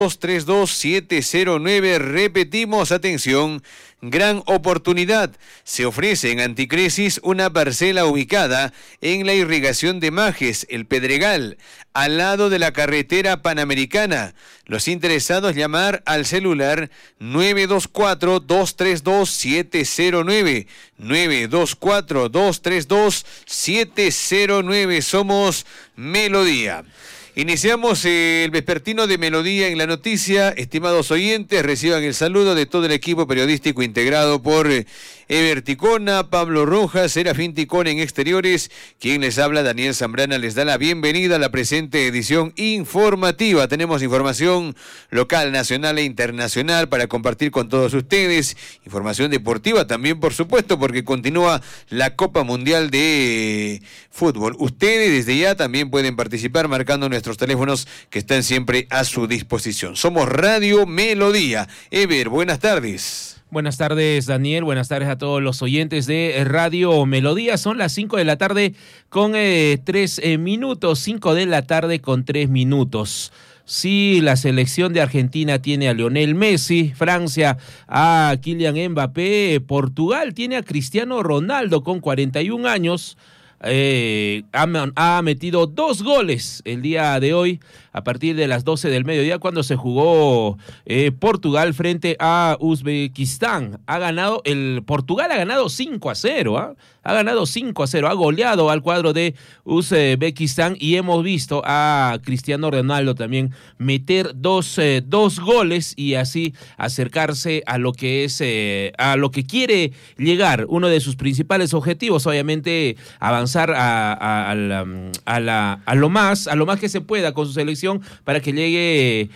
232-709. Repetimos, atención, gran oportunidad. Se ofrece en Anticresis una parcela ubicada en la irrigación de Majes, El Pedregal, al lado de la carretera Panamericana. Los interesados llamar al celular 924-232-709. 924-232-709. Somos Melodía. Iniciamos el vespertino de Melodía en la noticia. Estimados oyentes, reciban el saludo de todo el equipo periodístico integrado por Ever Ticona, Pablo Rojas, Serafín Ticona en exteriores. Quien les habla, Daniel Zambrana, les da la bienvenida a la presente edición informativa. Tenemos información local, nacional e internacional para compartir con todos ustedes. Información deportiva también, por supuesto, porque continúa la Copa Mundial de Fútbol. Ustedes desde ya también pueden participar marcando nuestros teléfonos que están siempre a su disposición. Somos Radio Melodía. Ever, buenas tardes. Buenas tardes, Daniel. Buenas tardes a todos los oyentes de Radio Melodía. Son las 5 de la tarde con 3 minutos. 5 de la tarde con 3 minutos. Sí, la selección de Argentina tiene a Lionel Messi, Francia a Kylian Mbappé, Portugal tiene a Cristiano Ronaldo con 41 años. Ha metido 2 goles el día de hoy a partir de las 12 del mediodía cuando se jugó Portugal frente a Uzbekistán. Portugal ha ganado 5-0, ha ganado 5-0, ha goleado al cuadro de Uzbekistán y hemos visto a Cristiano Ronaldo también meter dos goles y así acercarse a lo que es a lo que quiere llegar, uno de sus principales objetivos, obviamente avanzar a lo más que se pueda con su selección para que llegue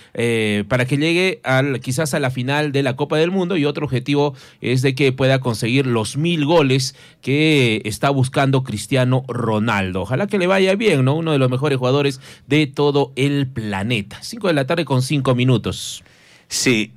quizás a la final de la Copa del Mundo, y otro objetivo es de que pueda conseguir los 1000 goles que está buscando Cristiano Ronaldo. Ojalá que le vaya bien, ¿no? Uno de los mejores jugadores de todo el planeta. 5 de la tarde con 5 minutos. Sí,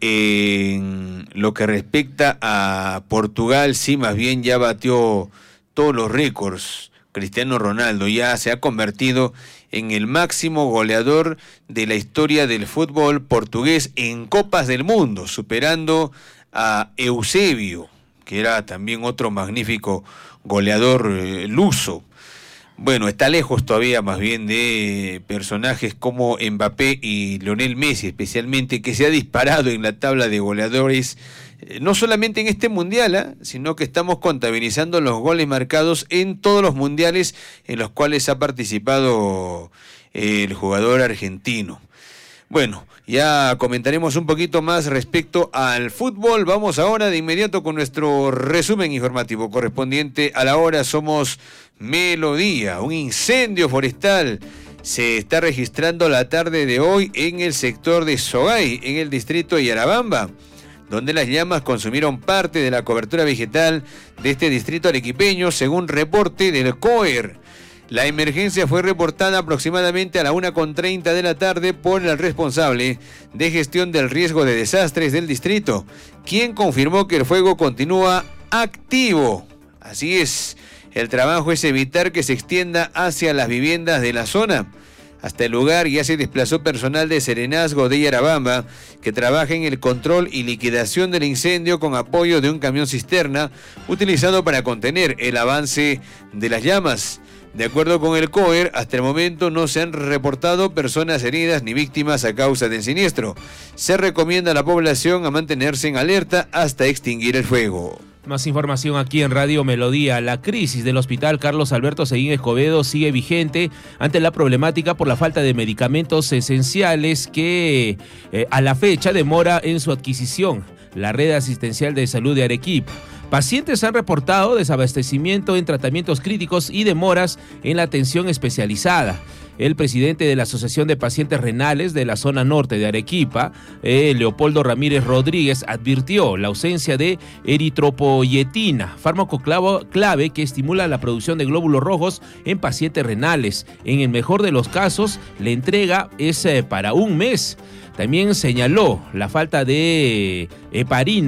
en lo que respecta a Portugal, sí, más bien ya batió todos los récords. Cristiano Ronaldo ya se ha convertido en el máximo goleador de la historia del fútbol portugués en Copas del Mundo, superando a Eusebio, que era también otro magnífico goleador luso. Bueno, está lejos todavía más bien de personajes como Mbappé y Lionel Messi, especialmente, que se ha disparado en la tabla de goleadores, no solamente en este mundial, sino que estamos contabilizando los goles marcados en todos los mundiales en los cuales ha participado el jugador argentino. Bueno, ya comentaremos un poquito más respecto al fútbol. Vamos ahora de inmediato con nuestro resumen informativo correspondiente a la hora. Somos Melodía. Un incendio forestal se está registrando la tarde de hoy en el sector de Sogay, en el distrito de Yarabamba, donde las llamas consumieron parte de la cobertura vegetal de este distrito arequipeño, según reporte del COER. La emergencia fue reportada aproximadamente a la 1:30 de la tarde por el responsable de gestión del riesgo de desastres del distrito, quien confirmó que el fuego continúa activo. Así es, el trabajo es evitar que se extienda hacia las viviendas de la zona. Hasta el lugar ya se desplazó personal de Serenazgo de Yarabamba, que trabaja en el control y liquidación del incendio con apoyo de un camión cisterna utilizado para contener el avance de las llamas. De acuerdo con el COER, hasta el momento no se han reportado personas heridas ni víctimas a causa del siniestro. Se recomienda a la población a mantenerse en alerta hasta extinguir el fuego. Más información aquí en Radio Melodía. La crisis del Hospital Carlos Alberto Seguín Escobedo sigue vigente ante la problemática por la falta de medicamentos esenciales que a la fecha demora en su adquisición. La Red Asistencial de Salud de Arequipa. Pacientes han reportado desabastecimiento en tratamientos críticos y demoras en la atención especializada. El presidente de la Asociación de Pacientes Renales de la zona norte de Arequipa, Leopoldo Ramírez Rodríguez, advirtió la ausencia de eritropoyetina, fármaco clave que estimula la producción de glóbulos rojos en pacientes renales. En el mejor de los casos, la entrega es para un mes. También señaló la falta de heparina,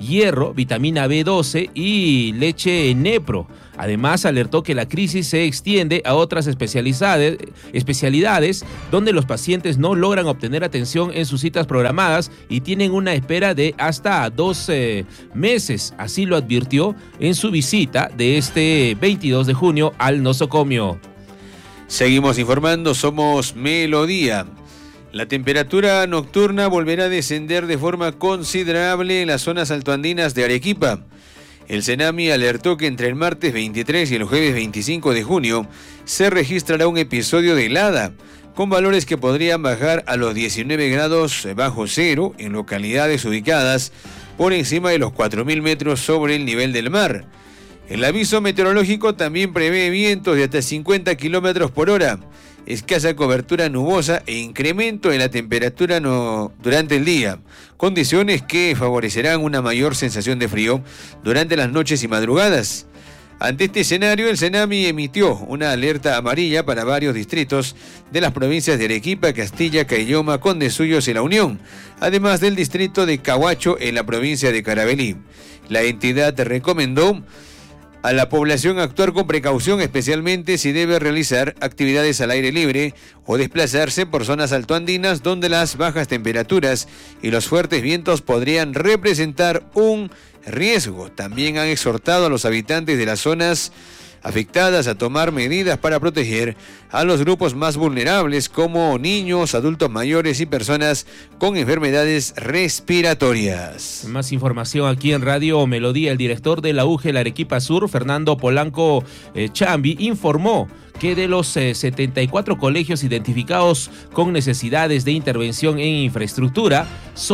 hierro, vitamina B12 y leche Nepro. Además, alertó que la crisis se extiende a otras especialidades donde los pacientes no logran obtener atención en sus citas programadas y tienen una espera de hasta 12 meses. Así lo advirtió en su visita de este 22 de junio al nosocomio. Seguimos informando, somos Melodía. La temperatura nocturna volverá a descender de forma considerable en las zonas altoandinas de Arequipa. El CENAMI alertó que entre el martes 23 y el jueves 25 de junio se registrará un episodio de helada, con valores que podrían bajar a los 19 grados bajo cero en localidades ubicadas por encima de los 4.000 metros sobre el nivel del mar. El aviso meteorológico también prevé vientos de hasta 50 kilómetros por hora, escasa cobertura nubosa e incremento en la temperatura durante el día, condiciones que favorecerán una mayor sensación de frío durante las noches y madrugadas. Ante este escenario, el CENAMI emitió una alerta amarilla para varios distritos de las provincias de Arequipa, Castilla, Caylloma, Condesuyos y La Unión, además del distrito de Cahuacho en la provincia de Carabalí. La entidad recomendó a la población actuar con precaución, especialmente si debe realizar actividades al aire libre o desplazarse por zonas altoandinas donde las bajas temperaturas y los fuertes vientos podrían representar un riesgo. También han exhortado a los habitantes de las zonas afectadas a tomar medidas para proteger a los grupos más vulnerables como niños, adultos mayores y personas con enfermedades respiratorias. Más información aquí en Radio Melodía. El director de la UGEL Arequipa Sur, Fernando Polanco Chambi, informó que de los 74 colegios identificados con necesidades de intervención en infraestructura,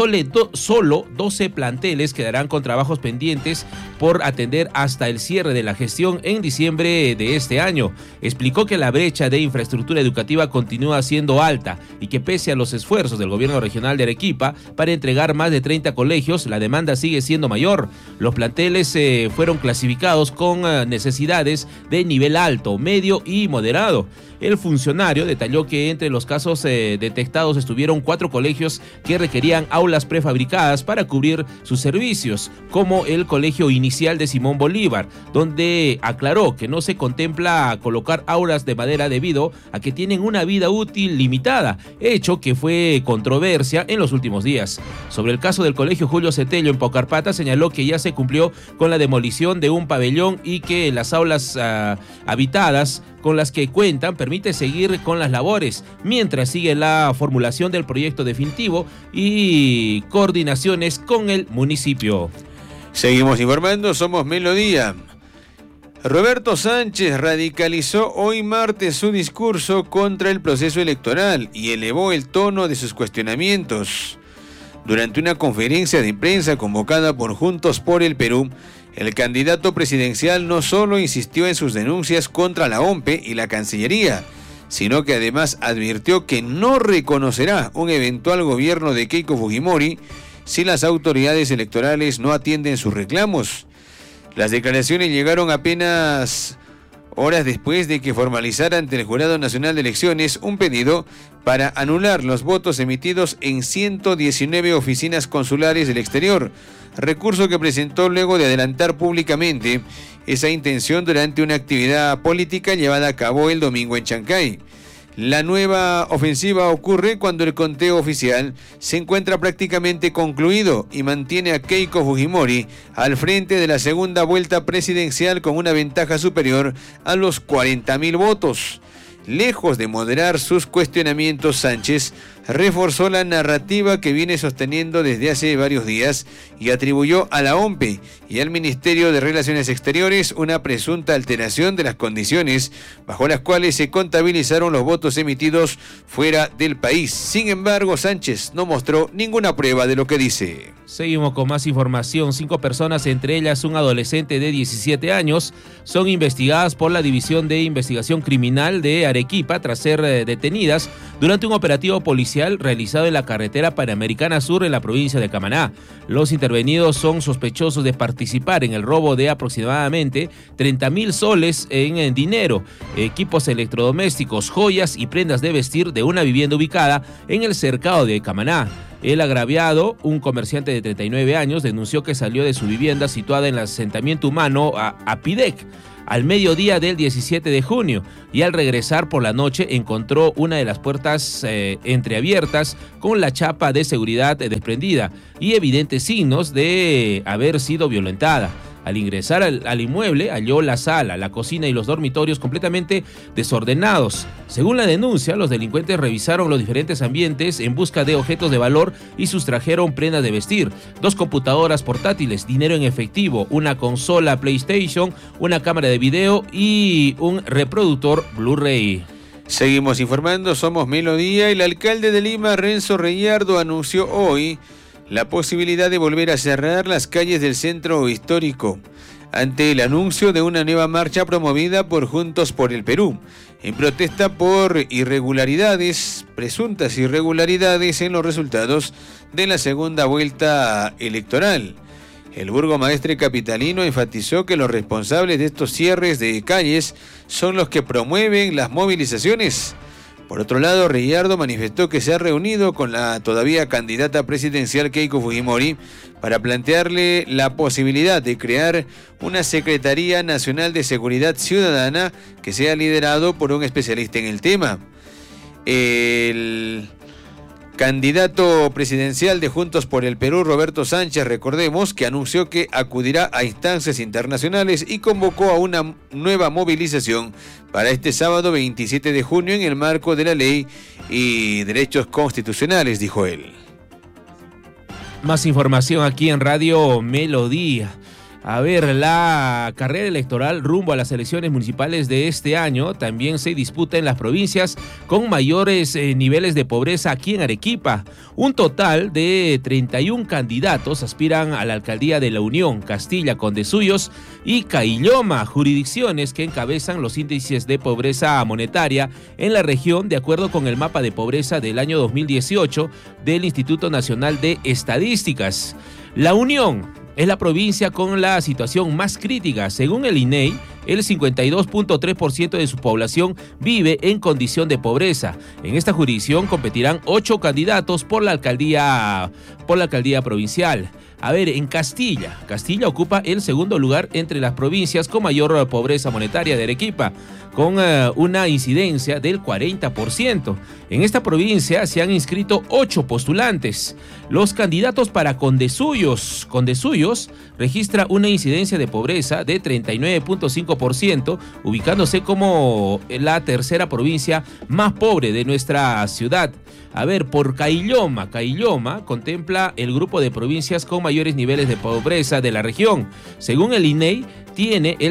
solo 12 planteles quedarán con trabajos pendientes por atender hasta el cierre de la gestión en diciembre de este año. Explicó que la brecha de infraestructura educativa continúa siendo alta y que pese a los esfuerzos del gobierno regional de Arequipa para entregar más de 30 colegios, la demanda sigue siendo mayor. Los planteles fueron clasificados con necesidades de nivel alto, medio y moderado. El funcionario detalló que entre los casos detectados estuvieron 4 colegios que requerían aulas prefabricadas para cubrir sus servicios, como el Colegio Inicial de Simón Bolívar, donde aclaró que no se contempla colocar aulas de madera debido a que tienen una vida útil limitada, hecho que fue controversia en los últimos días. Sobre el caso del Colegio Julio Cetello en Paucarpata, señaló que ya se cumplió con la demolición de un pabellón y que las aulas habitadas con las que cuentan permite seguir con las labores, mientras sigue la formulación del proyecto definitivo y coordinaciones con el municipio. Seguimos informando, somos Melodía. Roberto Sánchez radicalizó hoy martes su discurso contra el proceso electoral y elevó el tono de sus cuestionamientos. Durante una conferencia de prensa convocada por Juntos por el Perú, el candidato presidencial no solo insistió en sus denuncias contra la OMPE y la Cancillería, sino que además advirtió que no reconocerá un eventual gobierno de Keiko Fujimori si las autoridades electorales no atienden sus reclamos. Las declaraciones llegaron apenas horas después de que formalizara ante el Jurado Nacional de Elecciones un pedido para anular los votos emitidos en 119 oficinas consulares del exterior, recurso que presentó luego de adelantar públicamente esa intención durante una actividad política llevada a cabo el domingo en Chancay. La nueva ofensiva ocurre cuando el conteo oficial se encuentra prácticamente concluido y mantiene a Keiko Fujimori al frente de la segunda vuelta presidencial con una ventaja superior a los 40.000 votos. Lejos de moderar sus cuestionamientos, Sánchez reforzó la narrativa que viene sosteniendo desde hace varios días y atribuyó a la OMPE y al Ministerio de Relaciones Exteriores una presunta alteración de las condiciones bajo las cuales se contabilizaron los votos emitidos fuera del país. Sin embargo, Sánchez no mostró ninguna prueba de lo que dice. Seguimos con más información. 5 personas, entre ellas un adolescente de 17 años, son investigadas por la División de Investigación Criminal de Arequipa tras ser detenidas durante un operativo policial realizado en la carretera Panamericana Sur en la provincia de Camaná. Los intervenidos son sospechosos de participar en el robo de aproximadamente 30.000 soles en dinero, equipos electrodomésticos, joyas y prendas de vestir de una vivienda ubicada en el cercado de Camaná. El agraviado, un comerciante de 39 años, denunció que salió de su vivienda situada en el asentamiento humano Apidec al mediodía del 17 de junio y al regresar por la noche encontró una de las puertas entreabiertas con la chapa de seguridad desprendida y evidentes signos de haber sido violentada. Al ingresar al inmueble, halló la sala, la cocina y los dormitorios completamente desordenados. Según la denuncia, los delincuentes revisaron los diferentes ambientes en busca de objetos de valor y sustrajeron prendas de vestir, 2 computadoras portátiles, dinero en efectivo, una consola PlayStation, una cámara de video y un reproductor Blu-ray. Seguimos informando, somos Melodía. El alcalde de Lima, Renzo Reyardo, anunció hoy la posibilidad de volver a cerrar las calles del centro histórico ante el anuncio de una nueva marcha promovida por Juntos por el Perú en protesta por presuntas irregularidades en los resultados de la segunda vuelta electoral. El burgomaestre capitalino enfatizó que los responsables de estos cierres de calles son los que promueven las movilizaciones. Por otro lado, Reyardo manifestó que se ha reunido con la todavía candidata presidencial Keiko Fujimori para plantearle la posibilidad de crear una Secretaría Nacional de Seguridad Ciudadana que sea liderado por un especialista en el tema. El candidato presidencial de Juntos por el Perú, Roberto Sánchez, recordemos que anunció que acudirá a instancias internacionales y convocó a una nueva movilización para este sábado 27 de junio en el marco de la ley y derechos constitucionales, dijo él. Más información aquí en Radio Melodía. A ver, la carrera electoral rumbo a las elecciones municipales de este año también se disputa en las provincias con mayores niveles de pobreza aquí en Arequipa. Un total de 31 candidatos aspiran a la alcaldía de La Unión, Castilla, Condesuyos y Caylloma, jurisdicciones que encabezan los índices de pobreza monetaria en la región de acuerdo con el mapa de pobreza del año 2018 del Instituto Nacional de Estadísticas. La Unión es la provincia con la situación más crítica. Según el INEI, el 52.3% de su población vive en condición de pobreza. En esta jurisdicción competirán 8 candidatos por la alcaldía provincial. A ver, en Castilla ocupa el segundo lugar entre las provincias con mayor pobreza monetaria de Arequipa, con una incidencia del 40%. En esta provincia se han inscrito 8 postulantes. Los candidatos para Condesuyos registra una incidencia de pobreza de 39.5%, ubicándose como la tercera provincia más pobre de nuestra ciudad. A ver, por Caylloma contempla el grupo de provincias con mayores niveles de pobreza de la región. Según el INEI, tiene el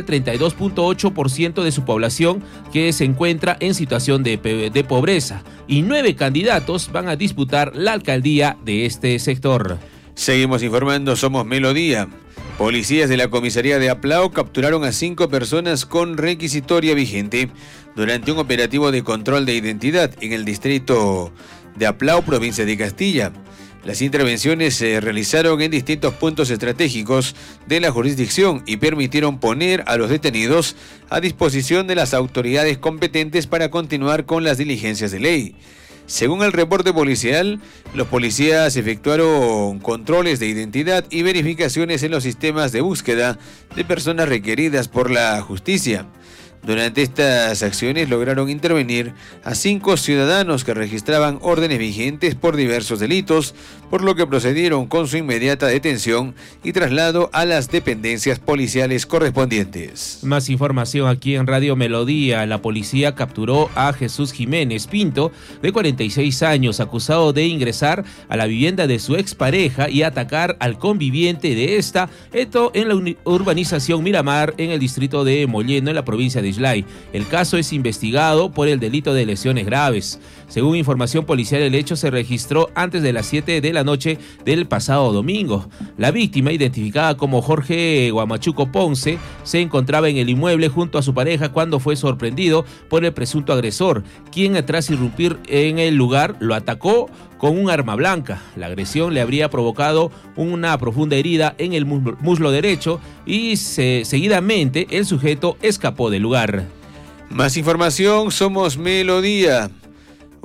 32.8% de su población que se encuentra en situación de pobreza y 9 candidatos van a disputar la alcaldía de este sector. Seguimos informando, somos Melodía. Policías de la comisaría de Aplao capturaron a 5 personas con requisitoria vigente durante un operativo de control de identidad en el distrito de Aplao, provincia de Castilla. Las intervenciones se realizaron en distintos puntos estratégicos de la jurisdicción y permitieron poner a los detenidos a disposición de las autoridades competentes para continuar con las diligencias de ley. Según el reporte policial, los policías efectuaron controles de identidad y verificaciones en los sistemas de búsqueda de personas requeridas por la justicia. Durante estas acciones lograron intervenir a 5 ciudadanos que registraban órdenes vigentes por diversos delitos, por lo que procedieron con su inmediata detención y traslado a las dependencias policiales correspondientes. Más información aquí en Radio Melodía. La policía capturó a Jesús Jiménez Pinto, de 46 años, acusado de ingresar a la vivienda de su expareja y atacar al conviviente de esta, esto en la urbanización Miramar, en el distrito de Molleno, en la provincia de Islay. El caso es investigado por el delito de lesiones graves. Según información policial, el hecho se registró antes de las 7 de la noche del pasado domingo. La víctima, identificada como Jorge Guamachuco Ponce, se encontraba en el inmueble junto a su pareja cuando fue sorprendido por el presunto agresor, quien tras irrumpir en el lugar lo atacó con un arma blanca. La agresión le habría provocado una profunda herida en el muslo derecho y seguidamente el sujeto escapó del lugar. Más información, somos Melodía.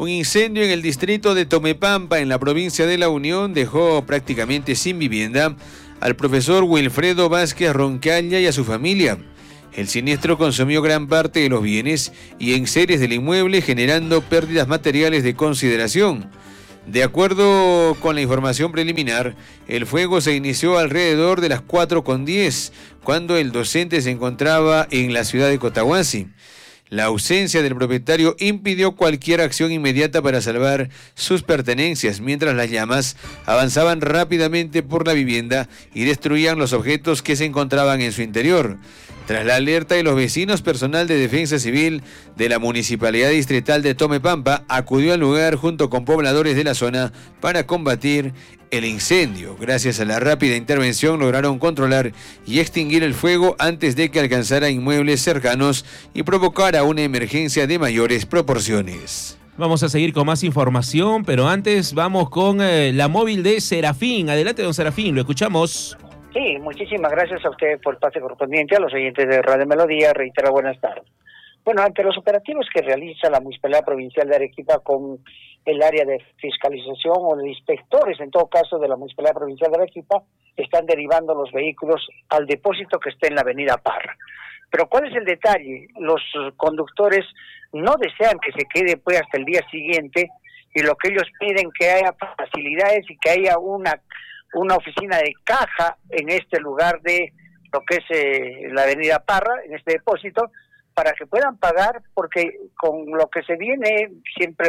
Un incendio en el distrito de Tomepampa, en la provincia de La Unión, dejó prácticamente sin vivienda al profesor Wilfredo Vázquez Roncalla y a su familia. El siniestro consumió gran parte de los bienes y enseres del inmueble, generando pérdidas materiales de consideración. De acuerdo con la información preliminar, el fuego se inició alrededor de las 4:10, cuando el docente se encontraba en la ciudad de Cotahuasi. La ausencia del propietario impidió cualquier acción inmediata para salvar sus pertenencias, mientras las llamas avanzaban rápidamente por la vivienda y destruían los objetos que se encontraban en su interior. Tras la alerta de los vecinos, personal de Defensa Civil de la Municipalidad Distrital de Tomepampa acudió al lugar junto con pobladores de la zona para combatir el incendio. Gracias a la rápida intervención lograron controlar y extinguir el fuego antes de que alcanzara inmuebles cercanos y provocara una emergencia de mayores proporciones. Vamos a seguir con más información, pero antes vamos con la móvil de Serafín. Adelante, don Serafín, lo escuchamos. Sí, muchísimas gracias a usted por el pase correspondiente. A los oyentes de Radio Melodía, reitero buenas tardes. Bueno, ante los operativos que realiza la Municipalidad Provincial de Arequipa con el área de fiscalización o de inspectores, en todo caso, de la Municipalidad Provincial de Arequipa, están derivando los vehículos al depósito que está en la avenida Parra. Pero ¿cuál es el detalle? Los conductores no desean que se quede pues hasta el día siguiente, y lo que ellos piden que haya facilidades y que haya una oficina de caja en este lugar de lo que es la avenida Parra, en este depósito, para que puedan pagar, porque con lo que se viene siempre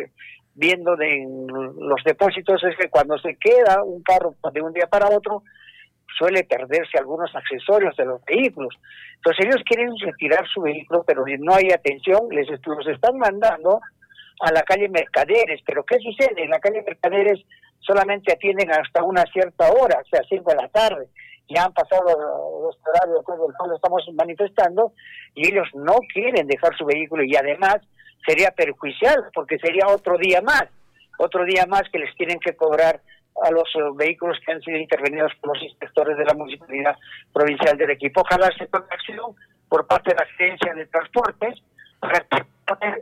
viendo de los depósitos es que cuando se queda un carro de un día para otro, suele perderse algunos accesorios de los vehículos. Entonces ellos quieren retirar su vehículo, pero no hay atención, los están mandando a la calle Mercaderes. Pero ¿qué sucede? En la calle Mercaderes solamente atienden hasta una cierta hora, o sea, 5 de la tarde. Ya han pasado los horarios del cual estamos manifestando, y ellos no quieren dejar su vehículo, y además sería perjudicial, porque sería otro día más que les tienen que cobrar a los vehículos que han sido intervenidos por los inspectores de la Municipalidad Provincial de Arequipa. Ojalá se tome acción por parte de la Agencia de Transportes para poner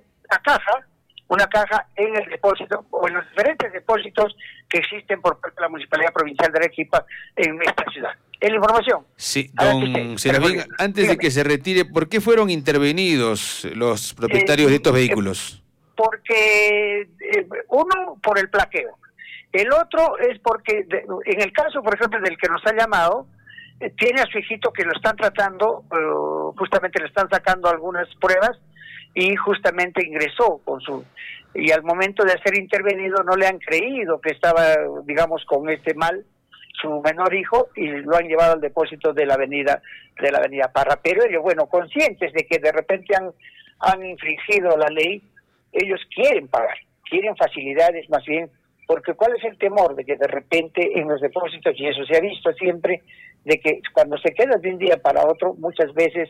una caja en el depósito o en los diferentes depósitos que existen por parte de la Municipalidad Provincial de Arequipa en esta ciudad. ¿Es la información? Sí, don Serafín, antes de que se retire, ¿por qué fueron intervenidos los propietarios de estos vehículos? Porque uno, por el plaqueo. El otro es porque, en el caso, por ejemplo, del que nos ha llamado, tiene a su hijito que lo están tratando, justamente le están sacando algunas pruebas, y justamente ingresó y al momento de ser intervenido no le han creído que estaba, digamos, con este mal su menor hijo, y lo han llevado al depósito de la avenida Parra. Pero ellos, bueno, conscientes de que de repente han infringido la ley, ellos quieren pagar, quieren facilidades más bien, porque ¿cuál es el temor? De que de repente en los depósitos, y eso se ha visto siempre, de que cuando se queda de un día para otro, muchas veces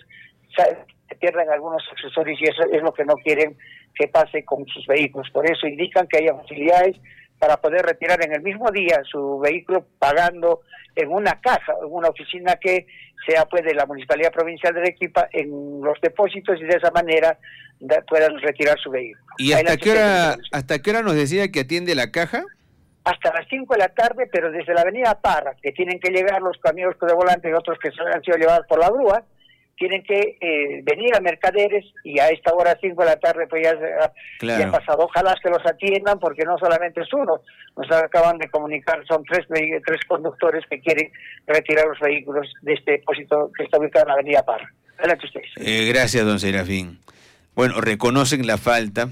se pierden algunos accesorios, y eso es lo que no quieren que pase con sus vehículos. Por eso indican que haya facilidades para poder retirar en el mismo día su vehículo pagando en una caja, en una oficina que sea pues de la Municipalidad Provincial de Arequipa, en los depósitos, y de esa manera puedan retirar su vehículo. ¿Y hasta qué hora nos decía que atiende la caja? Hasta las 5 de la tarde, pero desde la avenida Parra, que tienen que llegar los camiones de volante y otros que han sido llevados por la grúa, tienen que venir a Mercaderes, y a esta hora 5 de la tarde pues ya ha pasado. Ojalá que los atiendan, porque no solamente es uno, nos acaban de comunicar, son tres conductores que quieren retirar los vehículos de este depósito que está ubicado en la avenida Parra. Adelante ustedes. Gracias, don Serafín. Bueno, reconocen la falta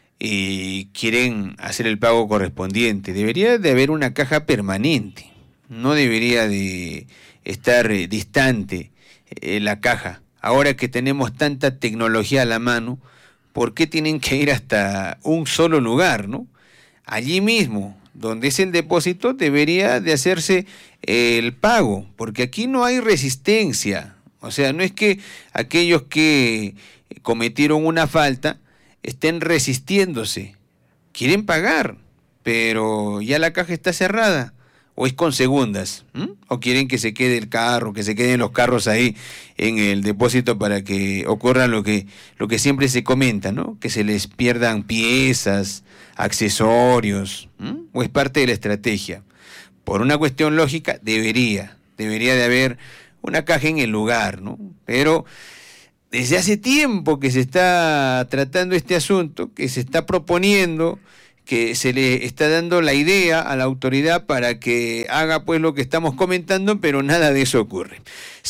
y quieren hacer el pago correspondiente. Debería de haber una caja permanente, no debería de estar distante la caja. Ahora que tenemos tanta tecnología a la mano, ¿por qué tienen que ir hasta un solo lugar, no? Allí mismo, donde es el depósito, debería de hacerse el pago, porque aquí no hay resistencia. O sea, no es que aquellos que cometieron una falta estén resistiéndose, quieren pagar, pero ya la caja está cerrada, o es con segundas, o quieren que se quede el carro, que se queden los carros ahí en el depósito para que ocurra lo que siempre se comenta, ¿no? Que se les pierdan piezas, accesorios, o es parte de la estrategia. Por una cuestión lógica, debería de haber una caja en el lugar, ¿no? Pero desde hace tiempo que se está tratando este asunto, que se está proponiendo, que se le está dando la idea a la autoridad para que haga pues lo que estamos comentando, pero nada de eso ocurre.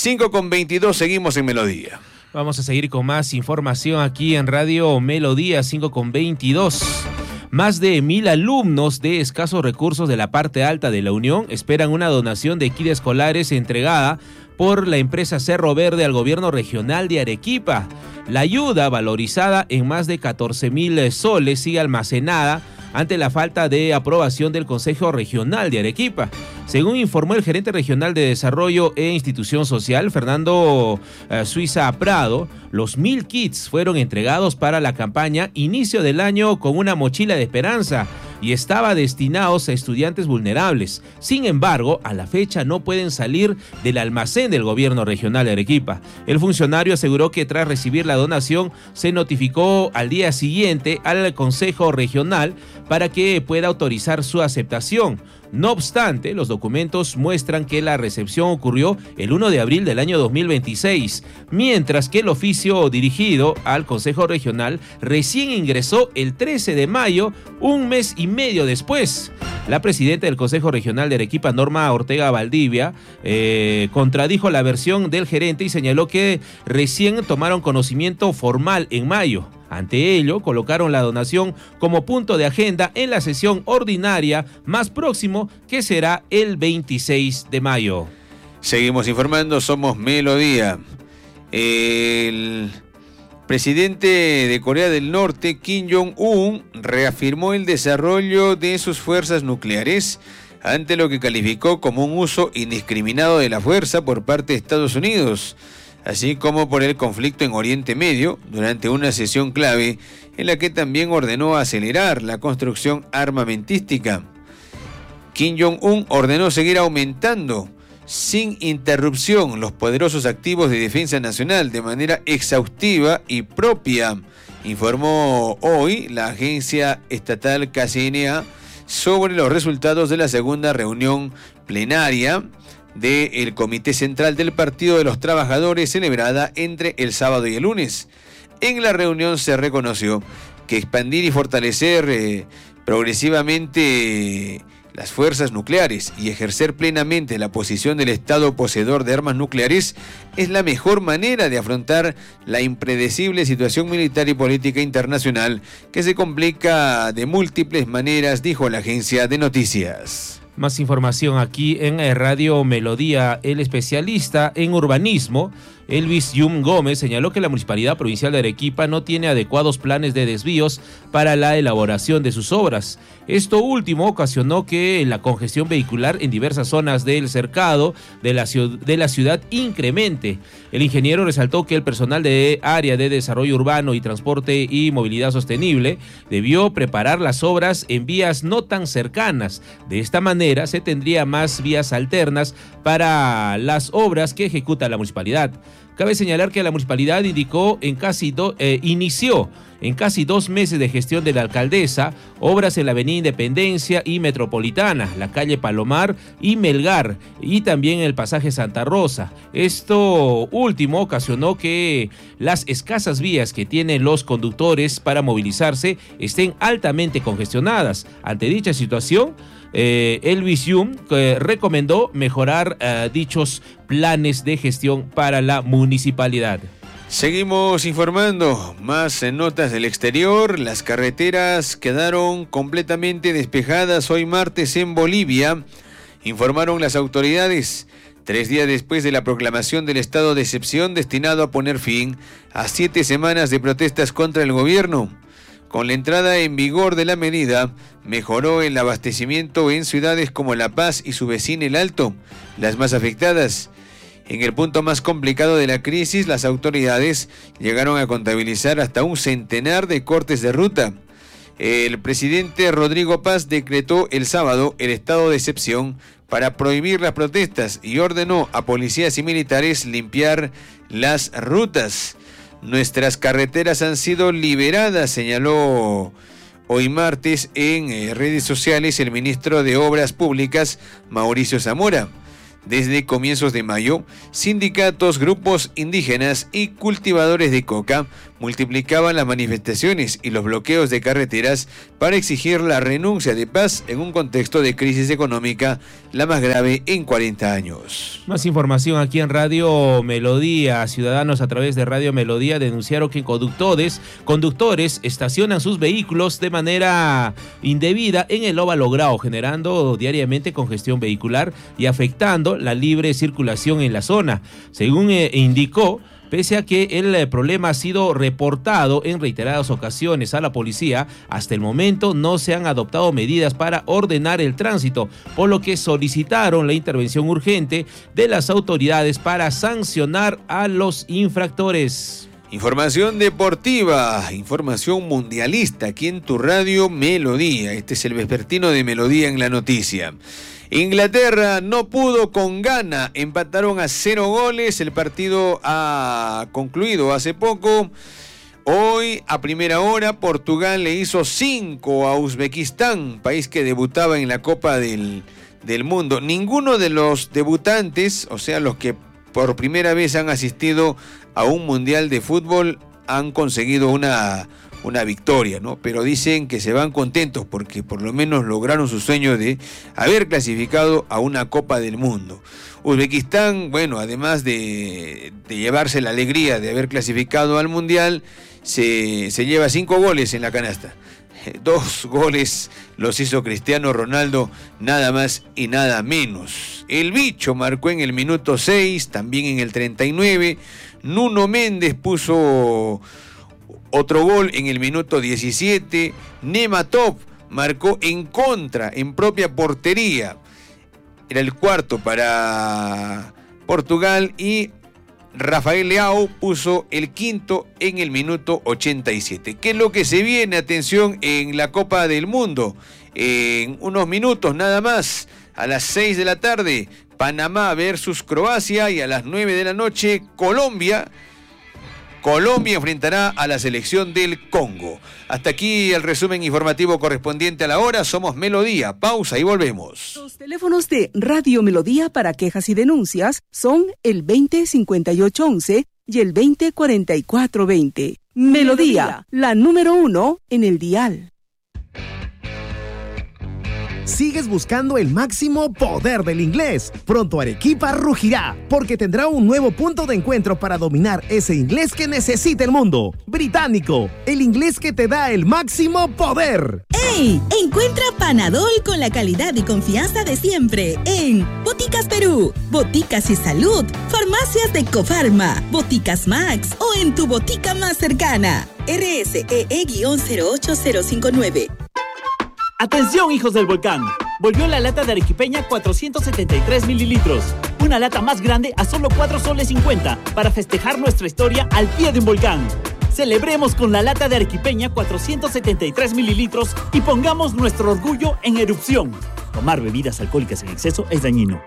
5:22, seguimos en Melodía. Vamos a seguir con más información aquí en Radio Melodía, 5:22. Más de 1,000 alumnos de escasos recursos de la parte alta de la Unión esperan una donación de kits escolares entregada por la empresa Cerro Verde al gobierno regional de Arequipa. La ayuda, valorizada en más de 14,000 soles, sigue almacenada ante la falta de aprobación del Consejo Regional de Arequipa. Según informó el gerente regional de Desarrollo e Institución Social, Fernando Suiza Prado, los 1,000 kits fueron entregados para la campaña Inicio del Año con una mochila de esperanza y estaba destinados a estudiantes vulnerables. Sin embargo, a la fecha no pueden salir del almacén del gobierno regional de Arequipa. El funcionario aseguró que tras recibir la donación se notificó al día siguiente al Consejo Regional para que pueda autorizar su aceptación. No obstante, los documentos muestran que la recepción ocurrió el 1 de abril del año 2026, mientras que el oficio dirigido al Consejo Regional recién ingresó el 13 de mayo, un mes y medio después. La presidenta del Consejo Regional de Arequipa, Norma Ortega Valdivia, contradijo la versión del gerente y señaló que recién tomaron conocimiento formal en mayo. Ante ello, colocaron la donación como punto de agenda en la sesión ordinaria más próximo, que será el 26 de mayo. Seguimos informando, somos Melodía. El presidente de Corea del Norte, Kim Jong-un, reafirmó el desarrollo de sus fuerzas nucleares ante lo que calificó como un uso indiscriminado de la fuerza por parte de Estados Unidos, así como por el conflicto en Oriente Medio, durante una sesión clave en la que también ordenó acelerar la construcción armamentística. Kim Jong-un ordenó seguir aumentando sin interrupción los poderosos activos de defensa nacional de manera exhaustiva y propia, informó hoy la agencia estatal KCNA sobre los resultados de la segunda reunión plenaria del Comité Central del Partido de los Trabajadores celebrada entre el sábado y el lunes. En la reunión se reconoció que expandir y fortalecer progresivamente las fuerzas nucleares y ejercer plenamente la posición del Estado poseedor de armas nucleares es la mejor manera de afrontar la impredecible situación militar y política internacional que se complica de múltiples maneras, dijo la agencia de noticias. Más información aquí en Radio Melodía. El especialista en urbanismo, Elvis Yum Gómez, señaló que la Municipalidad Provincial de Arequipa no tiene adecuados planes de desvíos para la elaboración de sus obras. Esto último ocasionó que la congestión vehicular en diversas zonas del cercado de la ciudad incremente. El ingeniero resaltó que el personal de área de desarrollo urbano y transporte y movilidad sostenible debió preparar las obras en vías no tan cercanas. De esta manera se tendría más vías alternas para las obras que ejecuta la municipalidad. Cabe señalar que la municipalidad inició en casi 2 meses de gestión de la alcaldesa obras en la avenida Independencia y Metropolitana, la calle Palomar y Melgar, y también el pasaje Santa Rosa. Esto último ocasionó que las escasas vías que tienen los conductores para movilizarse estén altamente congestionadas. Ante dicha situación, Elvis Yum recomendó mejorar dichos planes de gestión para la municipalidad. Seguimos informando, más notas del exterior. Las carreteras quedaron completamente despejadas hoy martes en Bolivia, informaron las autoridades, 3 días después de la proclamación del estado de excepción destinado a poner fin a 7 semanas de protestas contra el gobierno. Con la entrada en vigor de la medida, mejoró el abastecimiento en ciudades como La Paz y su vecina El Alto, las más afectadas. En el punto más complicado de la crisis, las autoridades llegaron a contabilizar hasta un centenar de cortes de ruta. El presidente Rodrigo Paz decretó el sábado el estado de excepción para prohibir las protestas y ordenó a policías y militares limpiar las rutas. Nuestras carreteras han sido liberadas, señaló hoy martes en redes sociales el ministro de Obras Públicas, Mauricio Zamora. Desde comienzos de mayo, sindicatos, grupos indígenas y cultivadores de coca multiplicaban las manifestaciones y los bloqueos de carreteras para exigir la renuncia de Paz en un contexto de crisis económica, la más grave en 40 años. Más información aquí en Radio Melodía. Ciudadanos a través de Radio Melodía denunciaron que conductores estacionan sus vehículos de manera indebida en el Óvalo Grau, generando diariamente congestión vehicular y afectando la libre circulación en la zona. Según indicó, pese a que el problema ha sido reportado en reiteradas ocasiones a la policía, hasta el momento no se han adoptado medidas para ordenar el tránsito, por lo que solicitaron la intervención urgente de las autoridades para sancionar a los infractores. Información deportiva, información mundialista aquí en tu Radio Melodía. Este es el vespertino de Melodía en la noticia. Inglaterra no pudo con Ghana, empataron a 0 goles, el partido ha concluido hace poco. Hoy, a primera hora, Portugal le hizo 5 a Uzbekistán, país que debutaba en la Copa del Mundo. Ninguno de los debutantes, o sea, los que por primera vez han asistido a un mundial de fútbol, han conseguido una victoria, ¿no? Pero dicen que se van contentos porque por lo menos lograron su sueño de haber clasificado a una Copa del Mundo. Uzbekistán, bueno, además de llevarse la alegría de haber clasificado al Mundial, se lleva 5 goles en la canasta. 2 goles los hizo Cristiano Ronaldo, nada más y nada menos. El Bicho marcó en el minuto 6, también en el 39. Nuno Méndez puso otro gol en el minuto 17. Nematov marcó en contra, en propia portería. Era el cuarto para Portugal y Rafael Leao puso el quinto en el minuto 87. ¿Qué es lo que se viene? Atención, en la Copa del Mundo. En unos minutos nada más, a las 6 de la tarde, Panamá versus Croacia, y a las 9 de la noche, Colombia enfrentará a la selección del Congo. Hasta aquí el resumen informativo correspondiente a la hora. Somos Melodía. Pausa y volvemos. Los teléfonos de Radio Melodía para quejas y denuncias son el 205811 y el 204420. Melodía, la número 1 en el dial. ¿Sigues buscando el máximo poder del inglés? Pronto Arequipa rugirá, porque tendrá un nuevo punto de encuentro para dominar ese inglés que necesita el mundo. Británico, el inglés que te da el máximo poder. ¡Ey! Encuentra Panadol con la calidad y confianza de siempre en Boticas Perú, Boticas y Salud, Farmacias de Cofarma, Boticas Max o en tu botica más cercana. RSEE-08059. Atención, hijos del volcán. Volvió la lata de arequipeña 473 mililitros. Una lata más grande a solo 4,50 soles para festejar nuestra historia al pie de un volcán. Celebremos con la lata de arequipeña 473 mililitros y pongamos nuestro orgullo en erupción. Tomar bebidas alcohólicas en exceso es dañino.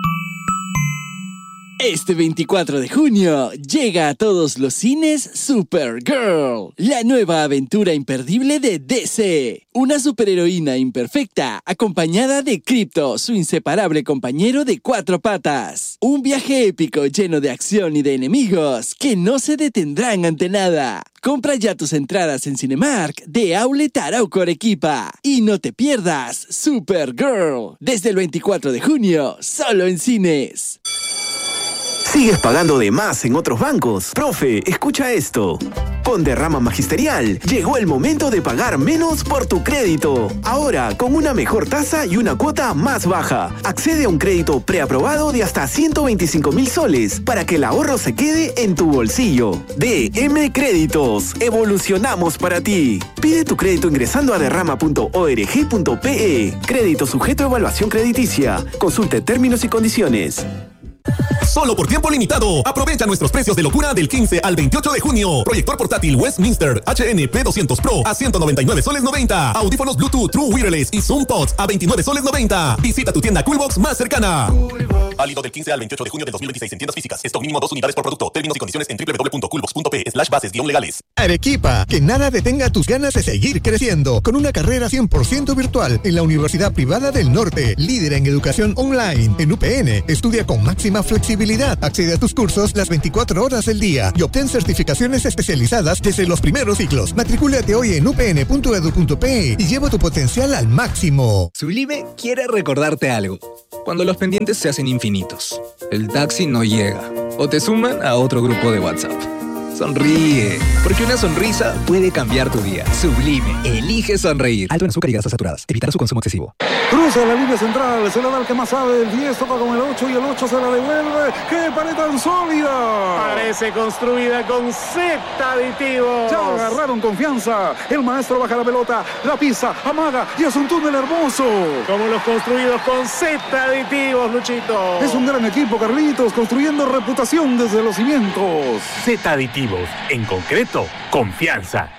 Este 24 de junio llega a todos los cines Supergirl, la nueva aventura imperdible de DC. Una superheroína imperfecta acompañada de Krypto, su inseparable compañero de 4 patas. Un viaje épico lleno de acción y de enemigos que no se detendrán ante nada. Compra ya tus entradas en Cinemark de Outlet Arauco Arequipa y no te pierdas Supergirl desde el 24 de junio solo en cines. ¿Sigues pagando de más en otros bancos? Profe, escucha esto. Con Derrama Magisterial, llegó el momento de pagar menos por tu crédito. Ahora, con una mejor tasa y una cuota más baja. Accede a un crédito preaprobado de hasta 125,000 soles para que el ahorro se quede en tu bolsillo. DM Créditos, evolucionamos para ti. Pide tu crédito ingresando a derrama.org.pe. Crédito sujeto a evaluación crediticia. Consulte términos y condiciones. solo por tiempo limitado. Aprovecha nuestros precios de locura del 15 al 28 de junio. Proyector portátil Westminster HN P200 Pro a 199 soles 90. Audífonos Bluetooth True Wireless y Zoom Pods a 29 soles 90. Visita tu tienda Coolbox más cercana. Válido del 15 al 28 de junio del 2026 en tiendas físicas. Stock mínimo 2 unidades por producto. Términos y condiciones en www.coolbox.p/bases-legales. Arequipa, que nada detenga tus ganas de seguir creciendo. Con una carrera 100% virtual en la Universidad Privada del Norte, líder en educación online. En UPN, estudia con máxima flexibilidad. Accede a tus cursos las 24 horas del día y obtén certificaciones especializadas desde los primeros ciclos. Matricúlate hoy en upn.edu.pe y lleva tu potencial al máximo. Sublime quiere recordarte algo. Cuando los pendientes se hacen infinitos, el taxi no llega o te suman a otro grupo de WhatsApp. Sonríe, porque una sonrisa puede cambiar tu día. Sublime, elige sonreír. Alto en azúcar y grasas saturadas. Evitar su consumo excesivo. Cruza la línea central, se la da el que más sabe. El 10 toca con el 8 y el 8 se la devuelve. ¡Qué pared tan sólida! Parece construida con Z aditivos. Ya agarraron confianza. El maestro baja la pelota, la pisa, amaga y es un túnel hermoso. Como los construidos con Z aditivos, Luchito. Es un gran equipo, Carlitos, construyendo reputación desde los cimientos. Z aditivos. En concreto, confianza.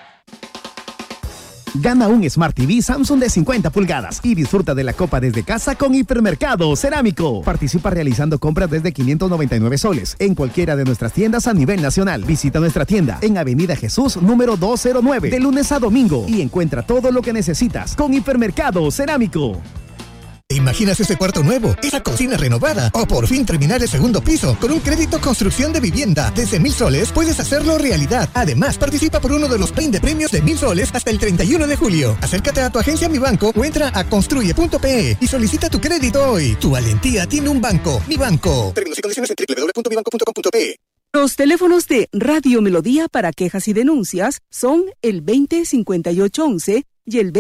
Gana un Smart TV Samsung de 50 pulgadas y disfruta de la copa desde casa con Hipermercado Cerámico. Participa realizando compras desde 599 soles en cualquiera de nuestras tiendas a nivel nacional. Visita nuestra tienda en Avenida Jesús número 209 de lunes a domingo y encuentra todo lo que necesitas con Hipermercado Cerámico. ¿Te imaginas ese cuarto nuevo, esa cocina renovada o por fin terminar el segundo piso? Con un crédito construcción de vivienda desde 1,000 soles puedes hacerlo realidad. Además, participa por uno de los 20 premios de 1,000 soles hasta el 31 de julio. Acércate a tu agencia Mi Banco o entra a construye.pe y solicita tu crédito hoy. Tu valentía tiene un banco. Mi Banco. Términos y condiciones en www.mibanco.com.pe. Los teléfonos de Radio Melodía para quejas y denuncias son el 205811 y el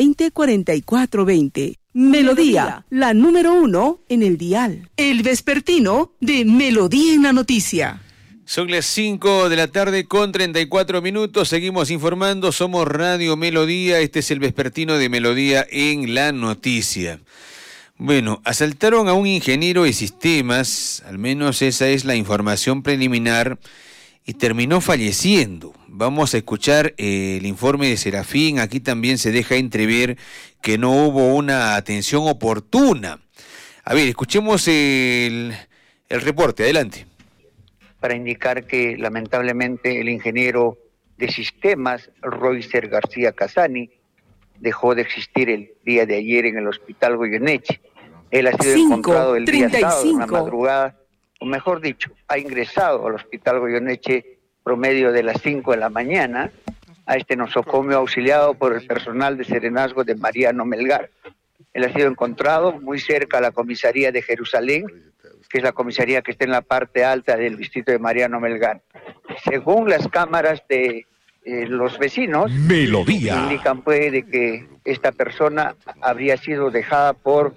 204420. Melodía, la número 1 en el dial. El vespertino de Melodía en la Noticia. Son las 5 de la tarde con 34 minutos. Seguimos informando. Somos Radio Melodía. Este es el vespertino de Melodía en la Noticia. Bueno, asaltaron a un ingeniero de sistemas, al menos esa es la información preliminar, y terminó falleciendo. Vamos a escuchar el informe de Serafín. Aquí también se deja entrever que no hubo una atención oportuna. A ver, escuchemos el reporte. Adelante. Para indicar que lamentablemente el ingeniero de sistemas, Roycer García Casani, dejó de existir el día de ayer en el Hospital Goyeneche. Él ha sido encontrado el día sábado, en la madrugada, o mejor dicho, ha ingresado al Hospital Goyeneche promedio de las 5 de la mañana, a este nosocomio auxiliado por el personal de serenazgo de Mariano Melgar. Él ha sido encontrado muy cerca a la comisaría de Jerusalén, que es la comisaría que está en la parte alta del distrito de Mariano Melgar. Según las cámaras de los vecinos, Melodía indican pues de que esta persona habría sido dejada por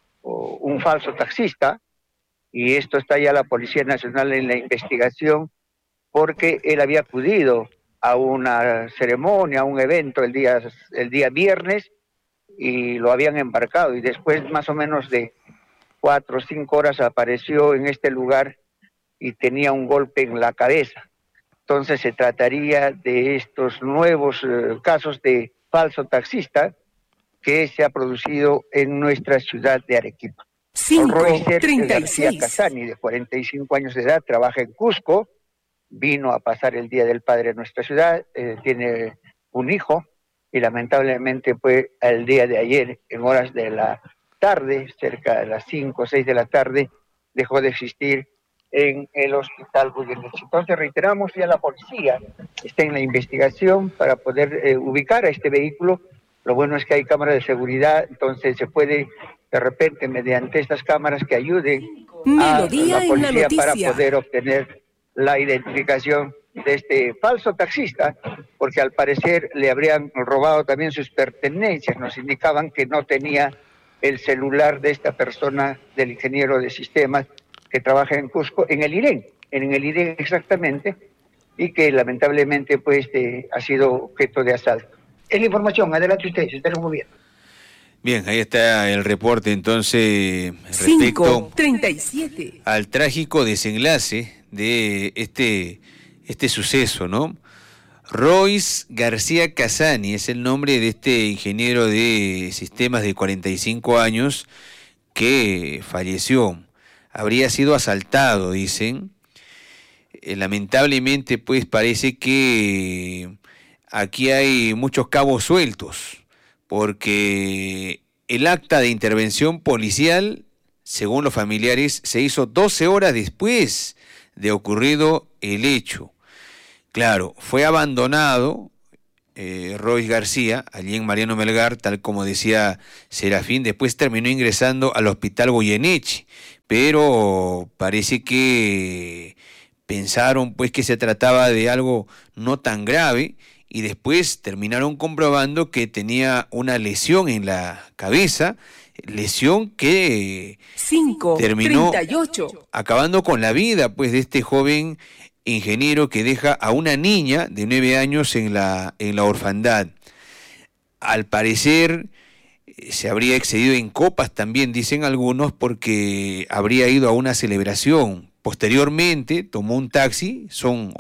un falso taxista, y esto está ya la Policía Nacional en la investigación, porque él había acudido a una ceremonia, a un evento el día viernes, y lo habían embarcado, y después más o menos de 4 o 5 horas apareció en este lugar y tenía un golpe en la cabeza. Entonces se trataría de estos nuevos casos de falso taxista que se ha producido en nuestra ciudad de Arequipa. Roycer García Casani, de 45 años de edad, trabaja en Cusco, vino a pasar el Día del Padre en nuestra ciudad, tiene un hijo, y lamentablemente fue el día de ayer, en horas de la tarde, cerca de las 5 o 6 de la tarde, dejó de existir en el Hospital Goyeneche. Entonces reiteramos, ya la policía está en la investigación para poder ubicar a este vehículo. Lo bueno es que hay cámaras de seguridad, entonces se puede de repente mediante estas cámaras que ayuden a la policía para poder obtener la identificación de este falso taxista, porque al parecer le habrían robado también sus pertenencias. Nos indicaban que no tenía el celular de esta persona, del ingeniero de sistemas que trabaja en Cusco, en el IREN exactamente, y que lamentablemente pues ha sido objeto de asalto. Es la información, adelante usted, se está moviendo. Bien, ahí está el reporte entonces respecto 5:37 al trágico desenlace de este suceso, ¿no? Royce García Casani es el nombre de este ingeniero de sistemas de 45 años que falleció. Habría sido asaltado, dicen. Lamentablemente, pues parece que aquí hay muchos cabos sueltos, porque el acta de intervención policial, según los familiares, se hizo 12 horas después de ocurrido el hecho. Claro, fue abandonado Royce García, allí en Mariano Melgar, tal como decía Serafín, después terminó ingresando al hospital Goyeneche, pero parece que pensaron pues que se trataba de algo no tan grave y después terminaron comprobando que tenía una lesión en la cabeza, lesión que terminó acabando con la vida pues de este joven ingeniero que deja a una niña de 9 años en la orfandad. Al parecer se habría excedido en copas también, dicen algunos, porque habría ido a una celebración. Posteriormente tomó un taxi, son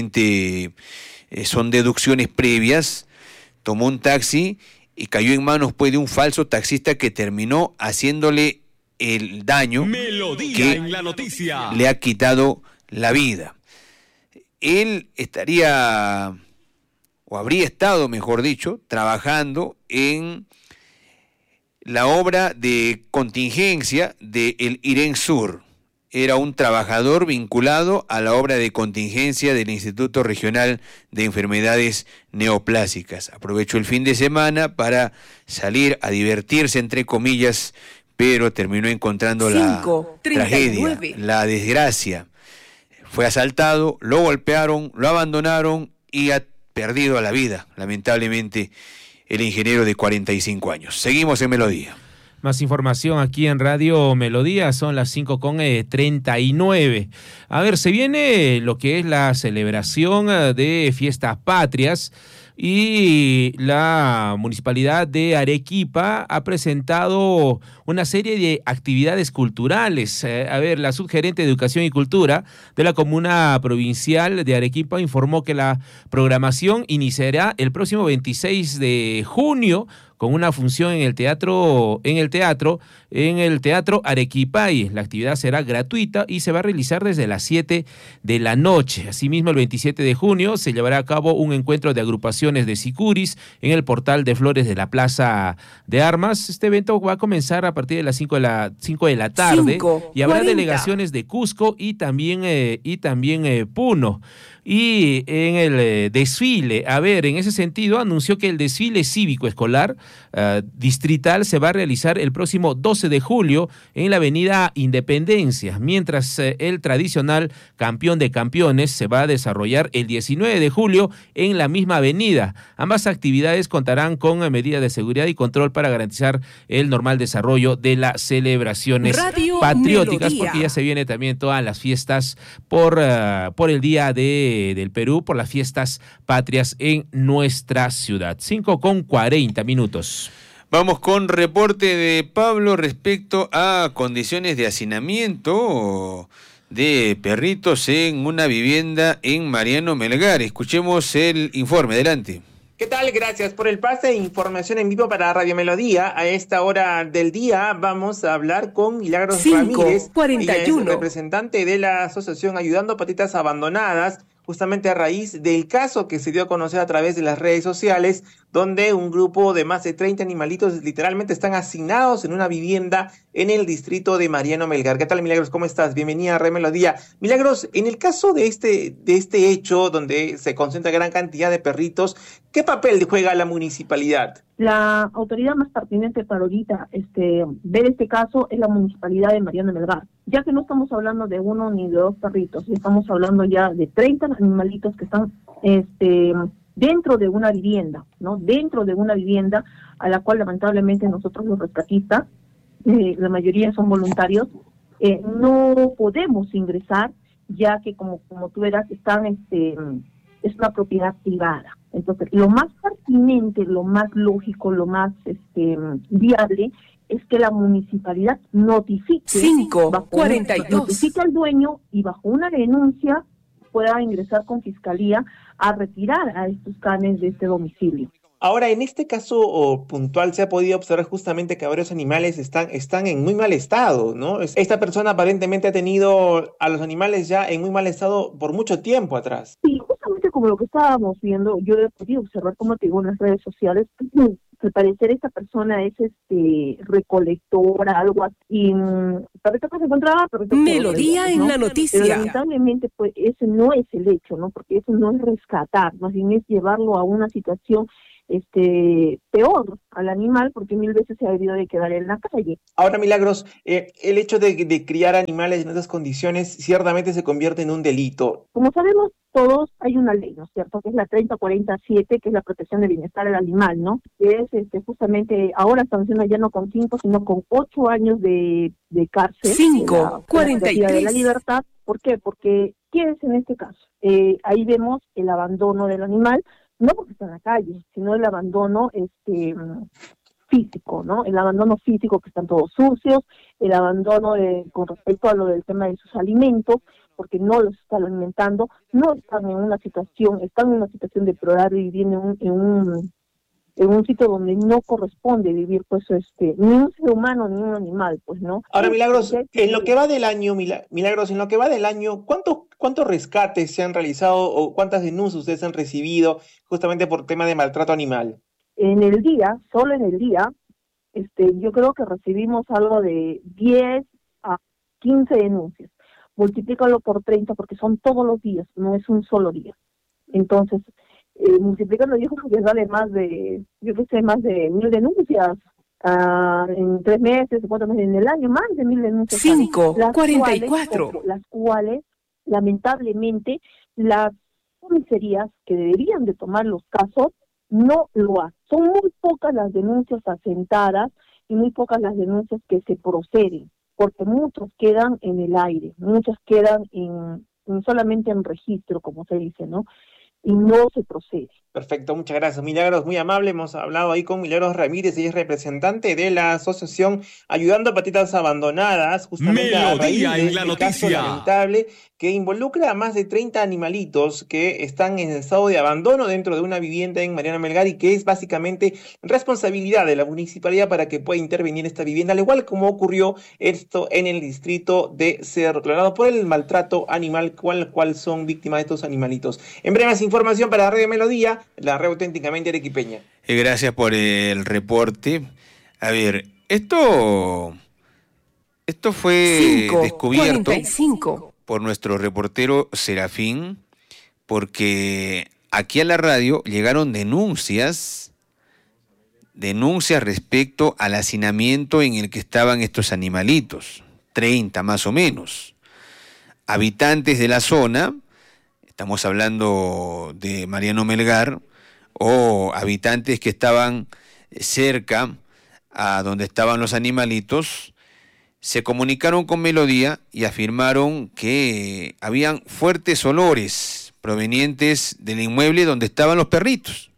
deducciones previas, tomó un taxi y cayó en manos pues de un falso taxista que terminó haciéndole el daño que en la noticia le ha quitado la vida. Él habría estado, mejor dicho, trabajando en la obra de contingencia del IREN Sur. Era un trabajador vinculado a la obra de contingencia del Instituto Regional de Enfermedades Neoplásicas. Aprovechó el fin de semana para salir a divertirse, entre comillas, pero terminó encontrando la tragedia, la desgracia. Fue asaltado, lo golpearon, lo abandonaron y ha perdido la vida, lamentablemente, el ingeniero de 45 años. Seguimos en Melodía. Más información aquí en Radio Melodía, son las 5:39. A ver, se viene lo que es la celebración de Fiestas Patrias y la Municipalidad de Arequipa ha presentado una serie de actividades culturales. A ver, la subgerente de Educación y Cultura de la Comuna Provincial de Arequipa informó que la programación iniciará el próximo 26 de junio con una función en el teatro Arequipay. La actividad será gratuita y se va a realizar desde las 7 de la noche. Asimismo, el 27 de junio se llevará a cabo un encuentro de agrupaciones de sicuris en el portal de flores de la Plaza de Armas. Este evento va a comenzar a partir de las 5 de la tarde y habrá delegaciones de Cusco y también Puno. Y en el desfile, en ese sentido, anunció que el desfile cívico escolar distrital se va a realizar el próximo 12 de julio en la avenida Independencia, mientras el tradicional Campeón de Campeones se va a desarrollar el 19 de julio en la misma avenida. Ambas actividades contarán con medidas de seguridad y control para garantizar el normal desarrollo de las celebraciones patrióticas, porque ya se viene también todas las fiestas por el Día del Perú, por las fiestas patrias en nuestra ciudad. 5:40. Vamos con reporte de Pablo respecto a condiciones de hacinamiento de perritos en una vivienda en Mariano Melgar. Escuchemos el informe, adelante. ¿Qué tal? Gracias por el pase. Información en vivo para Radio Melodía. A esta hora del día vamos a hablar con Milagros Ramírez, 5:41. es representante de la asociación Ayudando a Patitas Abandonadas, justamente a raíz del caso que se dio a conocer a través de las redes sociales, donde un grupo de más de 30 animalitos literalmente están hacinados en una vivienda en el distrito de Mariano Melgar. ¿Qué tal, Milagros? ¿Cómo estás? Bienvenida a Radio Melodía. Milagros, en el caso de este hecho, donde se concentra gran cantidad de perritos, ¿qué papel juega la municipalidad? La autoridad más pertinente para ahorita ver este caso es la municipalidad de Mariano Melgar, ya que no estamos hablando de uno ni de dos perritos, estamos hablando ya de 30 animalitos que están dentro de una vivienda, ¿no? Dentro de una vivienda a la cual lamentablemente nosotros los rescatistas, la mayoría son voluntarios, no podemos ingresar, ya que como tú verás están es una propiedad privada. Entonces, lo más pertinente, lo más lógico, lo más viable es que la municipalidad notifique notifique al dueño y bajo una denuncia pueda ingresar con fiscalía a retirar a estos canes de este domicilio. Ahora, en este caso puntual se ha podido observar justamente que varios animales están en muy mal estado, ¿no? Esta persona aparentemente ha tenido a los animales ya en muy mal estado por mucho tiempo atrás. Sí, justamente como lo que estábamos viendo, yo he podido observar, como te digo, en las redes sociales, al parecer esta persona es recolectora, algo así, y perrito que se encontraba, Melodía en la noticia. Pero lamentablemente, pues, ese no es el hecho, ¿no? Porque eso no es rescatar, más bien es llevarlo a una situación peor al animal, porque 1000 veces se ha debido de quedar en la calle. Ahora, Milagros, el hecho de criar animales en esas condiciones ciertamente se convierte en un delito. Como sabemos todos, hay una ley, ¿no es cierto?, que es la 3047, que es la protección del bienestar del animal, ¿no?, que es justamente, ahora sanciona ya no con 5, sino con 8 años de cárcel. 5:43 de la libertad. ¿Por qué? Porque, ¿qué es en este caso? Ahí vemos el abandono del animal, no porque está en la calle, sino el abandono físico, ¿no? El abandono físico, que están todos sucios, el abandono con respecto a lo del tema de sus alimentos, porque no los están alimentando, no están en una situación, deplorable, viviendo en un sitio donde no corresponde vivir, pues, ni un ser humano ni un animal, pues, ¿no? Ahora, Milagros, en lo que va del año, Milagros, en lo que va del año, ¿cuántos rescates se han realizado o cuántas denuncias ustedes han recibido justamente por tema de maltrato animal? En el día, solo en el día, yo creo que recibimos algo de 10 a 15 denuncias. Multiplícalo por 30 porque son todos los días, no es un solo día. Entonces, multiplicando, yo creo que sale más de 1000 denuncias en 3 meses, 4 meses, en el año, más de 1000 denuncias. 5:44. Las cuales, lamentablemente, las comisarías que deberían de tomar los casos no lo hacen. Son muy pocas las denuncias asentadas y muy pocas las denuncias que se proceden, porque muchos quedan en el aire, muchas quedan solamente en registro, como se dice, ¿no? Y no se procede. Perfecto, muchas gracias, Milagros, muy amable. Hemos hablado ahí con Milagros Ramírez, ella es representante de la asociación Ayudando a Patitas Abandonadas, justamente a raíz de este caso lamentable que involucra a más de 30 animalitos que están en estado de abandono dentro de una vivienda en Mariano Melgar, y que es básicamente responsabilidad de la municipalidad para que pueda intervenir esta vivienda, al igual como ocurrió esto en el distrito de Cerro Colorado por el maltrato animal, cual son víctimas de estos animalitos. En breve, más información para Radio Melodía, la red auténticamente arequipeña. Gracias por el reporte. A ver, esto fue descubierto 45 por nuestro reportero Serafín, porque aquí a la radio llegaron denuncias respecto al hacinamiento en el que estaban estos animalitos, 30 más o menos. Habitantes de la zona, estamos hablando de Mariano Melgar, o habitantes que estaban cerca a donde estaban los animalitos, se comunicaron con Melodía y afirmaron que habían fuertes olores provenientes del inmueble donde estaban los perritos.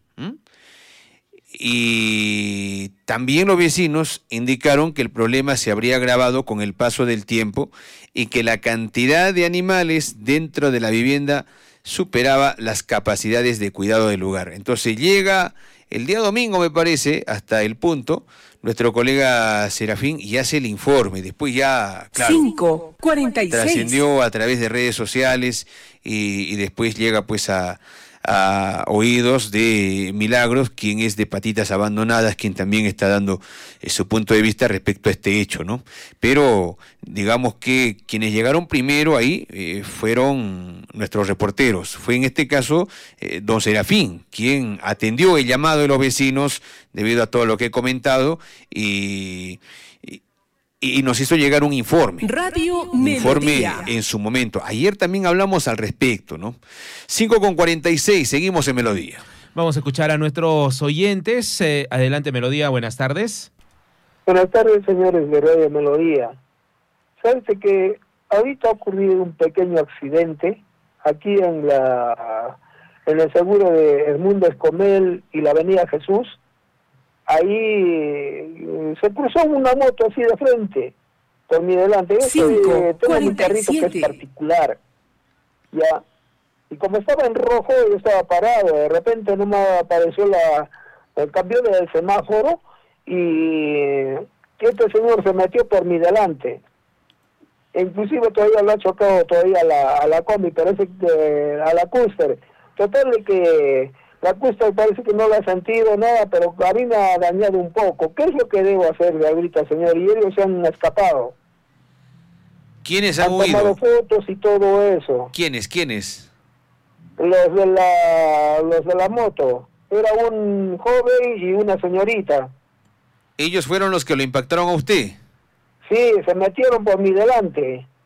Y también los vecinos indicaron que el problema se habría agravado con el paso del tiempo y que la cantidad de animales dentro de la vivienda superaba las capacidades de cuidado del lugar. Entonces llega el día domingo, me parece, hasta el punto, nuestro colega Serafín, y hace el informe. Después ya, claro, 5:46 trascendió a través de redes sociales y después llega pues a oídos de Milagros, quien es de Patitas Abandonadas, quien también está dando su punto de vista respecto a este hecho, ¿no? Pero digamos que quienes llegaron primero ahí fueron nuestros reporteros. Fue en este caso don Serafín, quien atendió el llamado de los vecinos debido a todo lo que he comentado y nos hizo llegar un informe. Radio un informe Melodía. En su momento. Ayer también hablamos al respecto, ¿no? 5:46, seguimos en Melodía. Vamos a escuchar a nuestros oyentes. Adelante, Melodía, buenas tardes. Buenas tardes, señores de Radio Melodía. Sabes que ahorita ha ocurrido un pequeño accidente aquí en en el seguro de Edmundo Escomel y la Avenida Jesús, ahí se cruzó una moto así de frente, por mi delante. Tengo mi carrito que es particular, ya, y como estaba en rojo, yo estaba parado, de repente no me apareció el cambio del semáforo, y este señor se metió por mi delante. Inclusive todavía lo ha chocado todavía a la combi, parece que a la Custer. Total de que la Custer parece que no la ha sentido nada, pero a mí me ha dañado un poco. ¿Qué es lo que debo hacer ahorita, señor? Y ellos se han escapado. ¿Quiénes han huido? Tomado fotos y todo eso. ¿Quiénes? Los de la moto. Era un joven y una señorita. ¿Ellos fueron los que lo impactaron a usted? Sí, se metieron por mi delante.